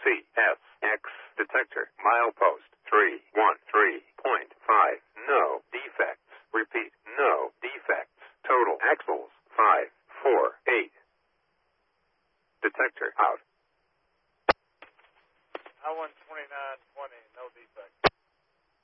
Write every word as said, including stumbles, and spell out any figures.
C S X detector. Milepost three one three point five. No defects. Repeat, no defects. Total axles five four eight. Detector out. I one twenty-nine twenty.